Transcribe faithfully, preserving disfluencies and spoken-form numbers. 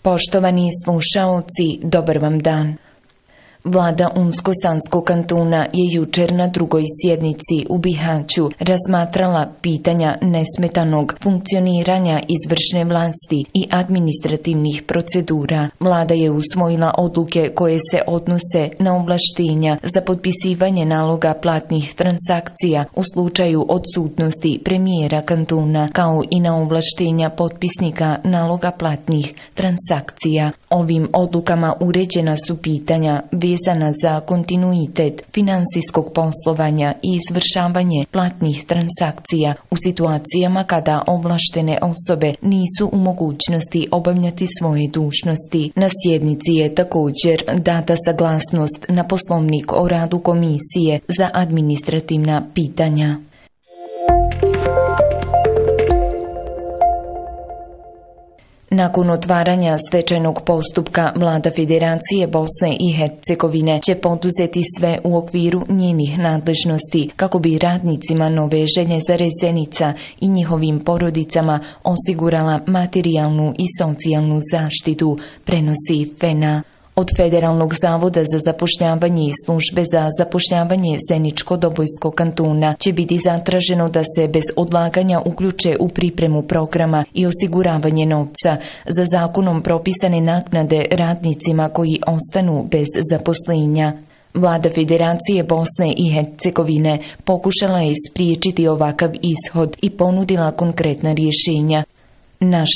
Poštovani slušaoci, dobar vam dan. Vlada Unsko-Sanskog kantuna je jučer na drugoj sjednici u Bihaću razmatrala pitanja nesmetanog funkcioniranja izvršne vlasti i administrativnih procedura. Vlada je usvojila odluke koje se odnose na ovlaštenja za potpisivanje naloga platnih transakcija u slučaju odsutnosti premijera kantuna, kao i na ovlaštenja potpisnika naloga platnih transakcija. Ovim odlukama uređena su pitanja vezana za kontinuitet finansijskog poslovanja i izvršavanje platnih transakcija u situacijama kada ovlaštene osobe nisu u mogućnosti obavljati svoje dužnosti. Na sjednici je također data saglasnost na Poslovnik o radu Komisije za administrativna pitanja. Nakon otvaranja stečajnog postupka, Vlada Federacije Bosne i Hercegovine će poduzeti sve u okviru njenih nadležnosti kako bi radnicima Nove Željezare Zenica i njihovim porodicama osigurala materijalnu i socijalnu zaštitu, prenosi F E N A. Od Federalnog zavoda za zapošljavanje i službe za zapošljavanje Zeničko-Dobojskog kantuna će biti zatraženo da se bez odlaganja uključe u pripremu programa i osiguravanje novca za zakonom propisane naknade radnicima koji ostanu bez zaposlenja. Vlada Federacije Bosne i Hercegovine pokušala je spriječiti ovakav ishod i ponudila konkretna rješenja. Naš